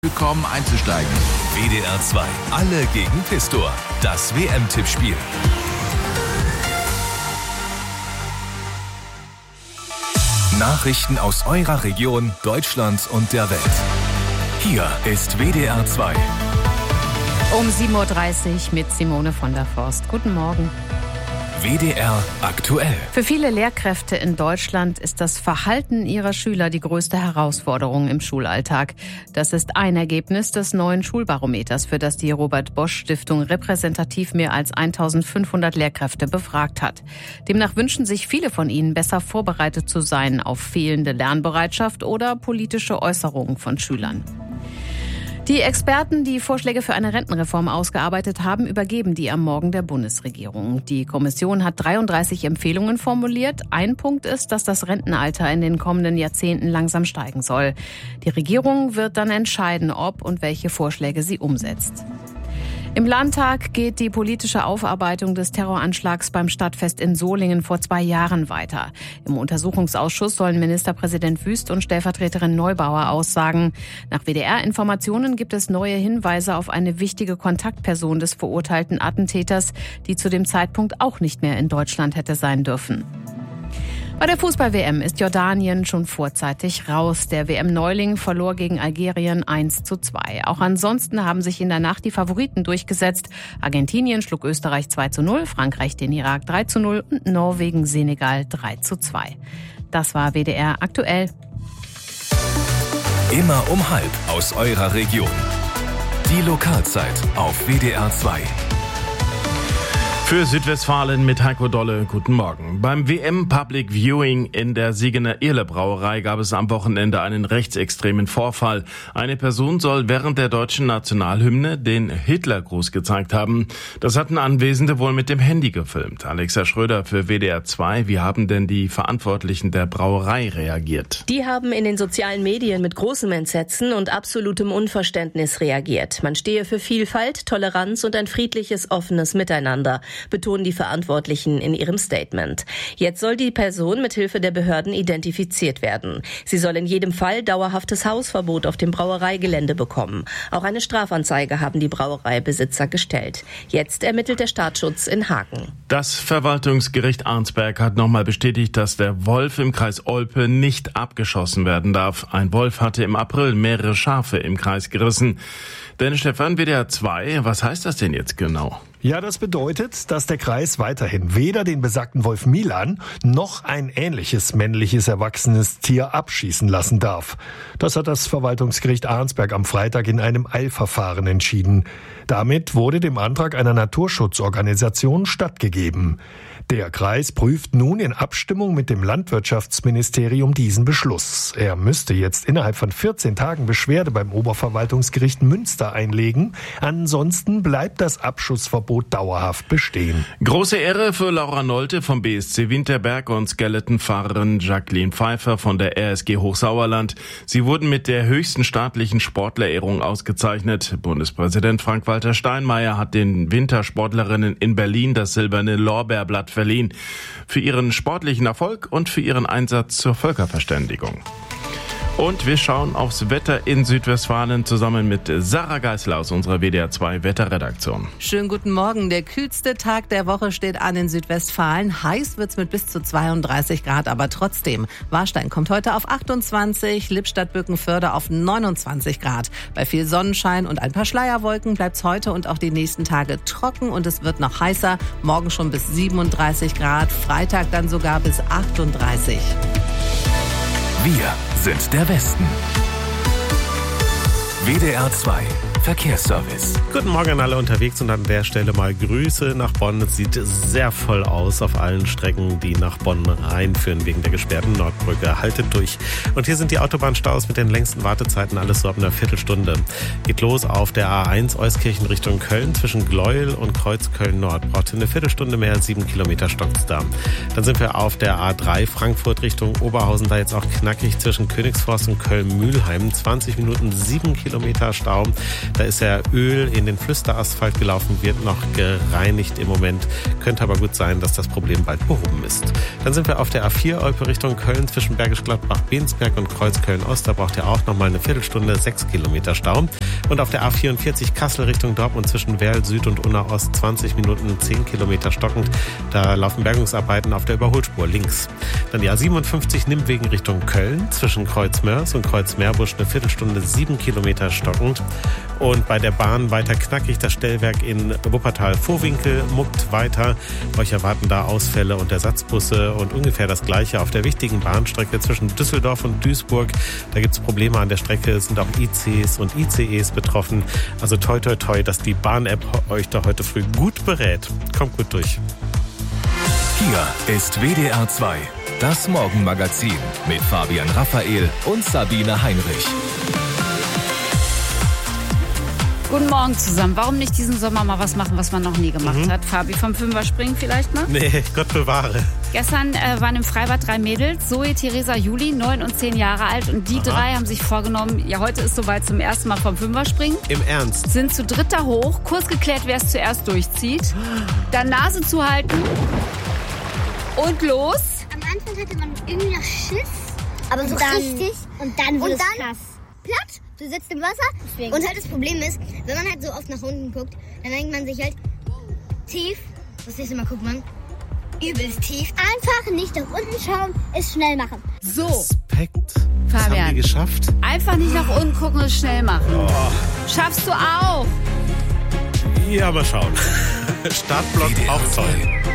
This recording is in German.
Willkommen einzusteigen. WDR 2. Alle gegen Pistor. Das WM-Tippspiel. Nachrichten aus eurer Region, Deutschland und der Welt. Hier ist WDR 2. Um 7.30 Uhr mit Simone von der Forst. Guten Morgen. WDR aktuell. Für viele Lehrkräfte in Deutschland ist das Verhalten ihrer Schüler die größte Herausforderung im Schulalltag. Das ist ein Ergebnis des neuen Schulbarometers, für das die Robert-Bosch-Stiftung repräsentativ mehr als 1.500 Lehrkräfte befragt hat. Demnach wünschen sich viele von ihnen, besser vorbereitet zu sein auf fehlende Lernbereitschaft oder politische Äußerungen von Schülern. Die Experten, die Vorschläge für eine Rentenreform ausgearbeitet haben, übergeben die am Morgen der Bundesregierung. Die Kommission hat 33 Empfehlungen formuliert. Ein Punkt ist, dass das Rentenalter in den kommenden Jahrzehnten langsam steigen soll. Die Regierung wird dann entscheiden, ob und welche Vorschläge sie umsetzt. Im Landtag geht die politische Aufarbeitung des Terroranschlags beim Stadtfest in Solingen vor 2 Jahren weiter. Im Untersuchungsausschuss sollen Ministerpräsident Wüst und Stellvertreterin Neubauer aussagen. Nach WDR-Informationen gibt es neue Hinweise auf eine wichtige Kontaktperson des verurteilten Attentäters, die zu dem Zeitpunkt auch nicht mehr in Deutschland hätte sein dürfen. Bei der Fußball-WM ist Jordanien schon vorzeitig raus. Der WM-Neuling verlor gegen Algerien 1:2. Auch ansonsten haben sich in der Nacht die Favoriten durchgesetzt. Argentinien schlug Österreich 2:0, Frankreich den Irak 3:0 und Norwegen Senegal 3:2. Das war WDR aktuell. Immer um 12:30 aus eurer Region. Die Lokalzeit auf WDR 2. Für Südwestfalen mit Heiko Dolle, guten Morgen. Beim WM Public Viewing in der Siegener Irle Brauerei gab es am Wochenende einen rechtsextremen Vorfall. Eine Person soll während der deutschen Nationalhymne den Hitlergruß gezeigt haben. Das hatten Anwesende wohl mit dem Handy gefilmt. Alexa Schröder für WDR 2. Wie haben denn die Verantwortlichen der Brauerei reagiert? Die haben in den sozialen Medien mit großem Entsetzen und absolutem Unverständnis reagiert. Man stehe für Vielfalt, Toleranz und ein friedliches, offenes Miteinander, betonen die Verantwortlichen in ihrem Statement. Jetzt soll die Person mit Hilfe der Behörden identifiziert werden. Sie soll in jedem Fall dauerhaftes Hausverbot auf dem Brauereigelände bekommen. Auch eine Strafanzeige haben die Brauereibesitzer gestellt. Jetzt ermittelt der Staatsschutz in Hagen. Das Verwaltungsgericht Arnsberg hat nochmal bestätigt, dass der Wolf im Kreis Olpe nicht abgeschossen werden darf. Ein Wolf hatte im April mehrere Schafe im Kreis gerissen. Denn Stefan, WDR 2, was heißt das denn jetzt genau? Ja, das bedeutet, dass der Kreis weiterhin weder den besagten Wolf Milan noch ein ähnliches männliches erwachsenes Tier abschießen lassen darf. Das hat das Verwaltungsgericht Arnsberg am Freitag in einem Eilverfahren entschieden. Damit wurde dem Antrag einer Naturschutzorganisation stattgegeben. Der Kreis prüft nun in Abstimmung mit dem Landwirtschaftsministerium diesen Beschluss. Er müsste jetzt innerhalb von 14 Tagen Beschwerde beim Oberverwaltungsgericht Münster einlegen. Ansonsten bleibt das Abschussverbot dauerhaft bestehen. Große Ehre für Laura Nolte vom BSC Winterberg und Skeletonfahrerin Jacqueline Pfeiffer von der RSG Hochsauerland. Sie wurden mit der höchsten staatlichen Sportlerehrung ausgezeichnet. Bundespräsident Frank-Walter Steinmeier hat den Wintersportlerinnen in Berlin das silberne Lorbeerblatt verliehen. Für ihren sportlichen Erfolg und für ihren Einsatz zur Völkerverständigung. Und wir schauen aufs Wetter in Südwestfalen zusammen mit Sarah Geißler aus unserer WDR 2 Wetterredaktion. Schönen guten Morgen. Der kühlste Tag der Woche steht an in Südwestfalen. Heiß wird's mit bis zu 32 Grad, aber trotzdem. Warstein kommt heute auf 28, Lippstadt-Bückenförde auf 29 Grad. Bei viel Sonnenschein und ein paar Schleierwolken bleibt's heute und auch die nächsten Tage trocken und es wird noch heißer. Morgen schon bis 37 Grad, Freitag dann sogar bis 38. Wir sind der Westen. WDR 2 Verkehrsservice. Guten Morgen an alle unterwegs und an der Stelle mal Grüße nach Bonn. Es sieht sehr voll aus auf allen Strecken, die nach Bonn reinführen wegen der gesperrten Nordbrücke. Haltet durch. Und hier sind die Autobahnstaus mit den längsten Wartezeiten, alles so ab einer Viertelstunde. Geht los auf der A1 Euskirchen Richtung Köln zwischen Gleuel und Kreuzköln Nord. Braucht eine Viertelstunde mehr, 7 Kilometer stockt's da. Dann sind wir auf der A3 Frankfurt Richtung Oberhausen, da jetzt auch knackig zwischen Königsforst und Köln-Mühlheim. 20 Minuten, 7 Kilometer Stau. Da ist ja Öl in den Flüsterasphalt gelaufen, wird noch gereinigt im Moment. Könnte aber gut sein, dass das Problem bald behoben ist. Dann sind wir auf der A4 Olpe Richtung Köln zwischen Bergisch Gladbach, Bensberg und Kreuzköln-Ost. Da braucht ihr auch nochmal eine Viertelstunde, 6 Kilometer Stau. Und auf der A44 Kassel Richtung Dortmund zwischen Werl Süd und Unna Ost 20 Minuten, 10 Kilometer stockend. Da laufen Bergungsarbeiten auf der Überholspur links. Dann die A57 Nimmwegen Richtung Köln zwischen Kreuzmörs und Kreuzmeerbusch eine Viertelstunde, 7 Kilometer stockend. Und bei der Bahn weiter knackig das Stellwerk in Wuppertal-Vohwinkel muckt weiter. Euch erwarten da Ausfälle und Ersatzbusse und ungefähr das Gleiche auf der wichtigen Bahnstrecke zwischen Düsseldorf und Duisburg. Da gibt es Probleme an der Strecke, es sind auch ICs und ICEs betroffen. Also toi toi toi, dass die Bahn-App euch da heute früh gut berät. Kommt gut durch. Hier ist WDR 2, das Morgenmagazin mit Fabian Raphael und Sabine Heinrich. Guten Morgen zusammen. Warum nicht diesen Sommer mal was machen, was man noch nie gemacht hat? Fabi, vom Fünfer-Springen vielleicht mal? Nee, Gott bewahre. Gestern waren im Freibad 3 Mädels, Zoe, Theresa, Juli, 9 und 10 Jahre alt. Und die drei haben sich vorgenommen, ja, heute ist soweit zum ersten Mal vom Fünfer-Springen. Im Ernst? Sind zu dritt da hoch, kurz geklärt, wer es zuerst durchzieht. Dann Nase zuhalten und los. Am Anfang hatte man irgendwie noch Schiss, aber so richtig. Und dann wird es krass. Platt, du sitzt im Wasser. Deswegen. Und halt das Problem ist, wenn man halt so oft nach unten guckt, dann denkt man sich halt, tief, das nächste Mal guckt man, übelst tief. Einfach nicht nach unten schauen, es schnell machen. So, Respekt. Das Fabian, haben die geschafft. Einfach nicht nach unten gucken und es schnell machen. Oh. Schaffst du auch. Ja, mal schauen. Startblock auch toll.